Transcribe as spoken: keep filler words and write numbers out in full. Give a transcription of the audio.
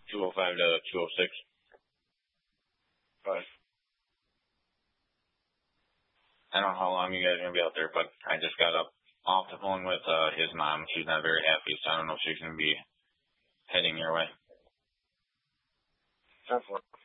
two oh five to two oh six. But I don't know how long you guys are going to be out there, but I just got up off the phone with uh, his mom. She's not very happy, so I don't know if she's going to be heading your way. That's what.